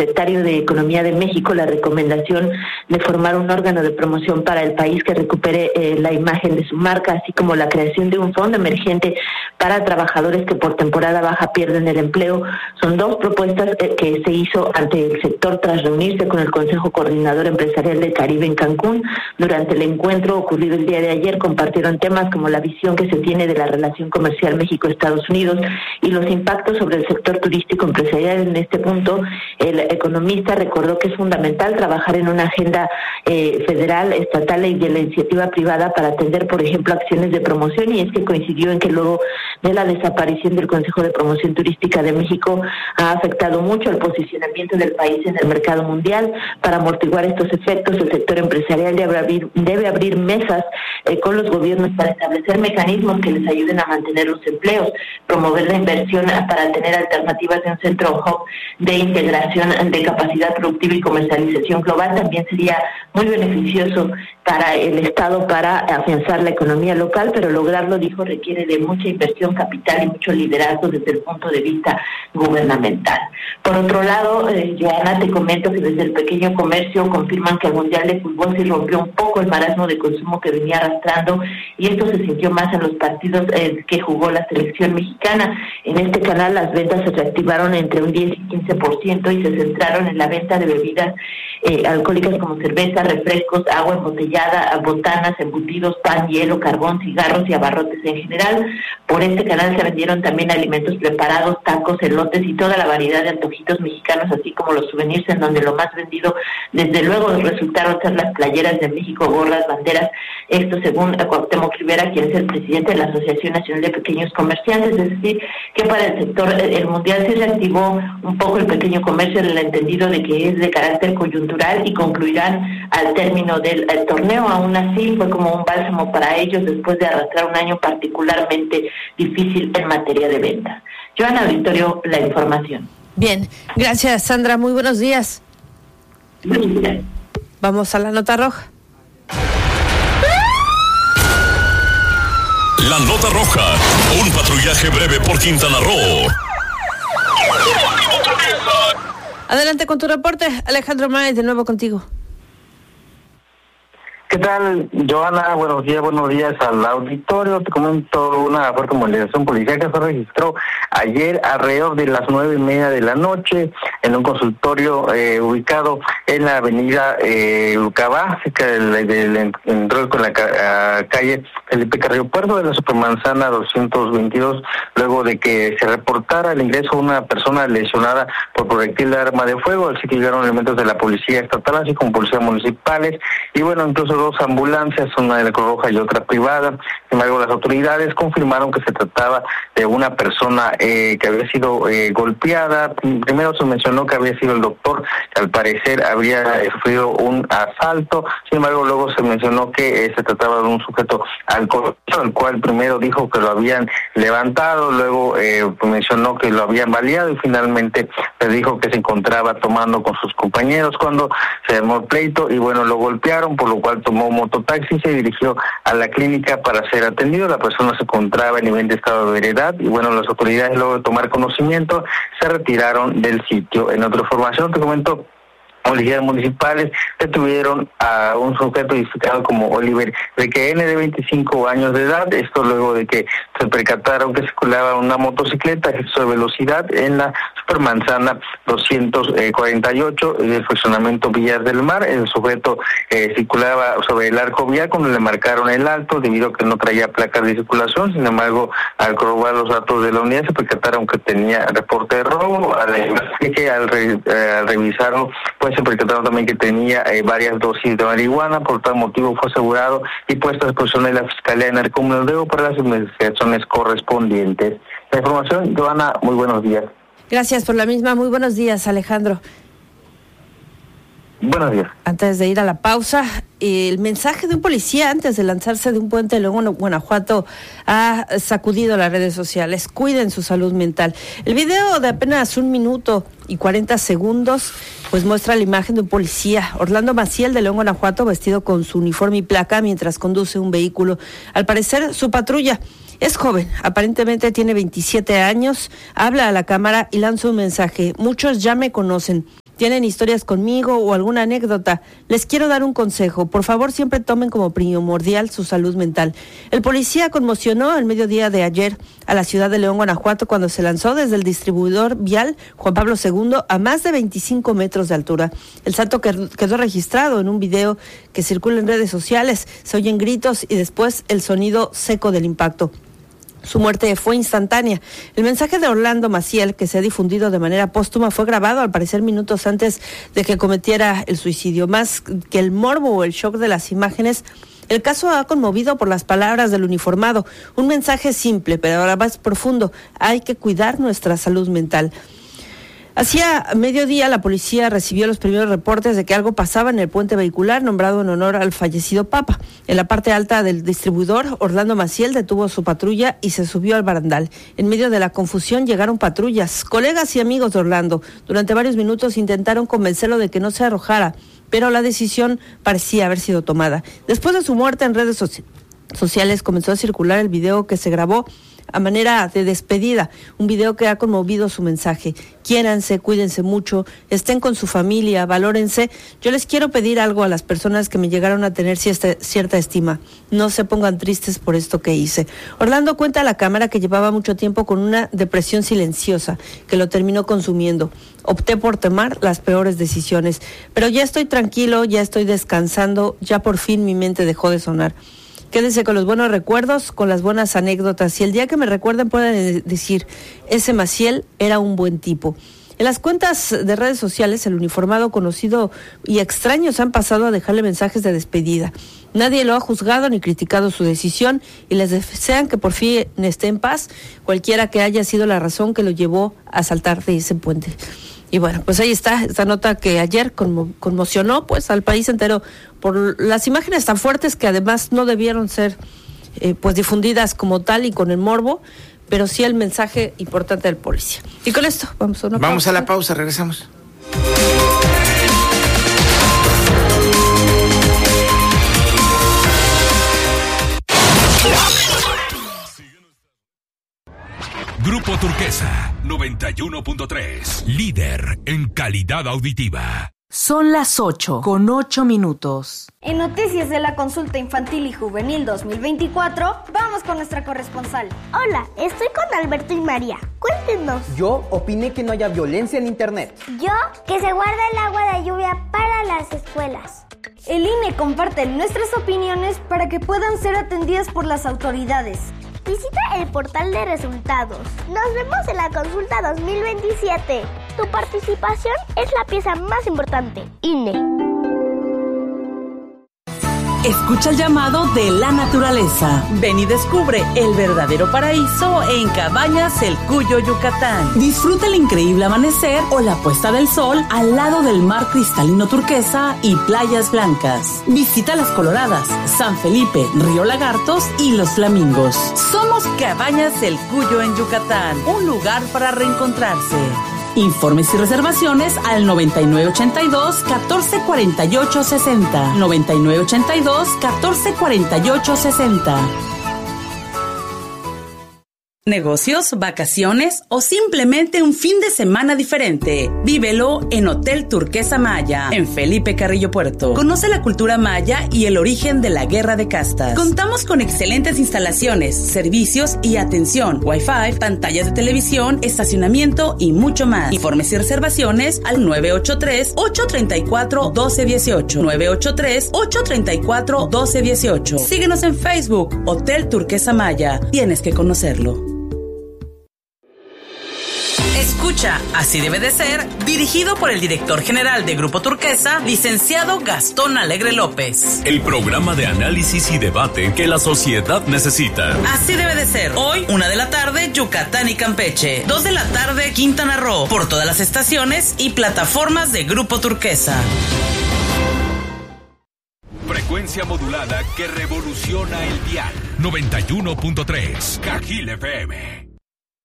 secretario de Economía de México la recomendación de formar un órgano de promoción para el país que recupere la imagen de su marca, así como la creación de un fondo emergente para trabajadores que por temporada baja pierden el empleo. Son dos propuestas que se hizo ante el sector tras reunirse con el Consejo Coordinador Empresarial del Caribe en Cancún. Durante el encuentro ocurrido el día de ayer compartieron temas como la visión que se tiene de la relación comercial México-Estados Unidos y los impactos sobre el sector turístico empresarial. En este punto, el economista recordó que es fundamental trabajar en una agenda federal, estatal y de la iniciativa privada para atender, por ejemplo, acciones de promoción, y es que coincidió en que luego de la desaparición del Consejo de Promoción Turística de México ha afectado mucho el posicionamiento del país en el mercado mundial. Para amortiguar estos efectos, el sector empresarial debe abrir mesas con los gobiernos para establecer mecanismos que les ayuden a mantener los empleos, promover la inversión para tener alternativas de un centro hub de integración de capacidad productiva y comercialización global. También sería muy beneficioso para el Estado para afianzar la economía local, pero lograrlo, dijo, requiere de mucha inversión capital y mucho liderazgo desde el punto de vista gubernamental. Por otro lado, Joana, te comento que desde el pequeño comercio confirman que el Mundial de Fútbol sí rompió un poco el marasmo de consumo que venía arrastrando, y esto se sintió más en los partidos que jugó la selección mexicana. En este canal las ventas se reactivaron entre un 10 y 15% y se centraron en la venta de bebidas alcohólicas como cerveza, refrescos, agua embotellada, botanas, embutidos, pan, hielo, carbón, cigarros y abarrotes en general. Por este canal se vendieron también alimentos preparados, tacos, elotes y toda la variedad de antojitos mexicanos, así como los souvenirs, en donde lo más vendido desde luego resultaron ser las playeras de México, gorras, banderas. Esto según Cuauhtémoc Rivera, quien es el presidente de la Asociación Nacional de Pequeños Comerciantes. Es decir, que para el sector el Mundial se reactivó un poco el pequeño comercio en el entendido de que es de carácter coyuntural y concluirán al término del torneo. Aún así fue como un bálsamo para ellos después de arrastrar un año particularmente difícil en materia de ventas. Joana, auditorio, la información. Bien, gracias Sandra, muy buenos días. Buenos días. Vamos a la nota roja. La nota roja, un patrullaje breve por Quintana Roo. Adelante con tu reporte, Alejandro Máez, de nuevo contigo. ¿Qué tal, Joana? Buenos días al auditorio. Te comento una fuerte movilización policial que se registró ayer alrededor de las 9:30 de la noche en un consultorio ubicado en la avenida Lucabá, cerca del entroque con la calle Felipe Carrillo Puerto de la Supermanzana 222, luego de que se reportara el ingreso de una persona lesionada por proyectil de arma de fuego. Así que llegaron elementos de la policía estatal, así como policías municipales, y bueno, incluso dos ambulancias, una de la Cruz Roja y otra privada. Sin embargo, las autoridades confirmaron que se trataba de una persona que había sido golpeada. Primero se mencionó que había sido el doctor, que al parecer había sufrido un asalto. Sin embargo, luego se mencionó que se trataba de un sujeto alcohólico, el cual primero dijo que lo habían levantado, luego mencionó que lo habían baleado y finalmente se dijo que se encontraba tomando con sus compañeros cuando se armó el pleito y bueno, lo golpearon, por lo cual tomó un mototaxi y se dirigió a la clínica para ser atendido. La persona se encontraba en nivel de estado de veredad y bueno, las autoridades luego de tomar conocimiento se retiraron del sitio. En otra información te comento, policías municipales detuvieron a un sujeto identificado como Oliver Requeene, de 25 años de edad. Esto luego de que se percataron que circulaba una motocicleta a exceso de velocidad en la Supermanzana 248 del fraccionamiento Villas del Mar. El sujeto circulaba sobre el arco vial cuando le marcaron el alto debido a que no traía placas de circulación. Sin embargo, al corroborar los datos de la unidad se percataron que tenía reporte de robo. Al revisarlo, pues se percataron también que tenía varias dosis de marihuana. Por tal motivo fue asegurado y puesto a disposición de la Fiscalía de Narcomenudeo para las investigaciones correspondientes. La información, Joana, muy buenos días. Gracias por la misma, muy buenos días, Alejandro. Buenos días. Antes de ir a la pausa, el mensaje de un policía antes de lanzarse de un puente de León, Guanajuato, ha sacudido las redes sociales. Cuiden su salud mental. El video de apenas 1 minuto y 40 segundos, pues muestra la imagen de un policía, Orlando Maciel, de León, Guanajuato, vestido con su uniforme y placa mientras conduce un vehículo. Al parecer, su patrulla. Es joven, aparentemente tiene 27 años, habla a la cámara y lanza un mensaje. Muchos ya me conocen. tienen historias conmigo o alguna anécdota, les quiero dar un consejo. Por favor, siempre tomen como primordial su salud mental. El policía conmocionó el mediodía de ayer a la ciudad de León, Guanajuato, cuando se lanzó desde el distribuidor vial Juan Pablo II a más de 25 metros de altura. El salto quedó registrado en un video que circula en redes sociales. Se oyen gritos y después el sonido seco del impacto. Su muerte fue instantánea. El mensaje de Orlando Maciel, que se ha difundido de manera póstuma, fue grabado al parecer minutos antes de que cometiera el suicidio. Más que el morbo o el shock de las imágenes, el caso ha conmovido por las palabras del uniformado. Un mensaje simple, pero ahora más profundo. Hay que cuidar nuestra salud mental. Hacia mediodía, la policía recibió los primeros reportes de que algo pasaba en el puente vehicular nombrado en honor al fallecido Papa. En la parte alta del distribuidor, Orlando Maciel detuvo su patrulla y se subió al barandal. En medio de la confusión llegaron patrullas, colegas y amigos de Orlando. Durante varios minutos intentaron convencerlo de que no se arrojara, pero la decisión parecía haber sido tomada. Después de su muerte, en redes sociales comenzó a circular el video que se grabó a manera de despedida, un video que ha conmovido su mensaje. Quiéranse, cuídense mucho, estén con su familia, valórense. Yo les quiero pedir algo a las personas que me llegaron a tener cierta estima. No se pongan tristes por esto que hice. Orlando cuenta a la cámara que llevaba mucho tiempo con una depresión silenciosa que lo terminó consumiendo. Opté por tomar las peores decisiones, pero ya estoy tranquilo, ya estoy descansando, ya por fin mi mente dejó de sonar. Quédense con los buenos recuerdos, con las buenas anécdotas. Y el día que me recuerden pueden decir, ese Maciel era un buen tipo. En las cuentas de redes sociales, el uniformado conocido y extraños han pasado a dejarle mensajes de despedida. Nadie lo ha juzgado ni criticado su decisión y les desean que por fin esté en paz, cualquiera que haya sido la razón que lo llevó a saltar de ese puente. Y bueno, pues ahí está esta nota que ayer conmocionó pues al país entero por las imágenes tan fuertes que además no debieron ser pues difundidas como tal y con el morbo, pero sí el mensaje importante del policía. Y con esto vamos a la pausa, regresamos. Grupo Turquesa 91.3, líder en calidad auditiva. Son las 8:08. En Noticias de la Consulta Infantil y Juvenil 2024, vamos con nuestra corresponsal. Hola, estoy con Alberto y María. Cuéntenos. Yo opiné que no haya violencia en internet. Yo, que se guarda el agua de lluvia para las escuelas. El INE comparte nuestras opiniones para que puedan ser atendidas por las autoridades. Visita el portal de resultados. Nos vemos en la consulta 2027. Tu participación es la pieza más importante. INE. Escucha el llamado de la naturaleza. Ven y descubre el verdadero paraíso en Cabañas El Cuyo, Yucatán. Disfruta el increíble amanecer o la puesta del sol al lado del mar cristalino turquesa y playas blancas. Visita Las Coloradas, San Felipe, Río Lagartos y Los Flamingos. Somos Cabañas El Cuyo en Yucatán, un lugar para reencontrarse. Informes y reservaciones al 9982-1448-60. 9982-1448-60. Negocios, vacaciones o simplemente un fin de semana diferente. Vívelo en Hotel Turquesa Maya, en Felipe Carrillo Puerto. Conoce la cultura maya y el origen de la guerra de castas. Contamos con excelentes instalaciones, servicios y atención, Wi-Fi, pantallas de televisión, estacionamiento y mucho más. Informes y reservaciones al 983-834-1218. 983-834-1218. Síguenos en Facebook, Hotel Turquesa Maya. Tienes que conocerlo. Escucha Así debe de ser, dirigido por el director general de Grupo Turquesa, licenciado Gastón Alegre López. El programa de análisis y debate que la sociedad necesita. Así debe de ser. Hoy, 1 de la tarde, Yucatán y Campeche. 2 de la tarde, Quintana Roo. Por todas las estaciones y plataformas de Grupo Turquesa. Frecuencia modulada que revoluciona el dial. 91.3 Cajil FM.